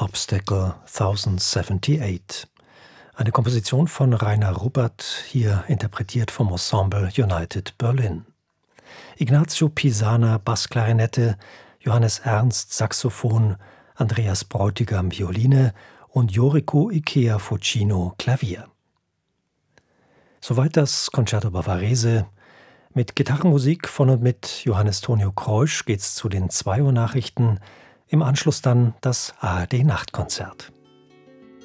Obstacle 1078. Eine Komposition von Rainer Ruppert, hier interpretiert vom Ensemble United Berlin. Ignazio Pisana Bassklarinette, Johannes Ernst Saxophon, Andreas Bräutigam Violine und Yuriko Ikea Fucino Klavier. Soweit das Concerto Bavarese. Mit Gitarrenmusik von und mit Johannes Tonio Kreusch geht's zu den 2 Uhr Nachrichten. Im Anschluss dann das ARD Nachtkonzert.